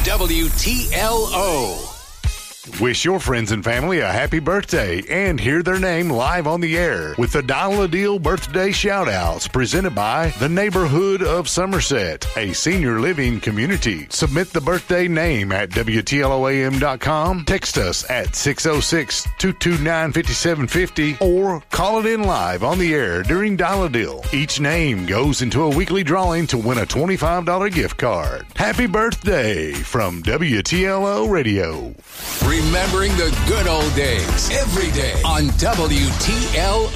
WTLO. Wish your friends and family a happy birthday and hear their name live on the air with the Dial a Deal birthday shout-outs presented by the Neighborhood of Somerset, a senior living community. Submit the birthday name at WTLOAM.com, text us at 606-229-5750, or call it in live on the air during Dial a Deal. Each name goes into a weekly drawing to win a $25 gift card. Happy birthday from WTLO Radio. Remembering the good old days every day on WTLO.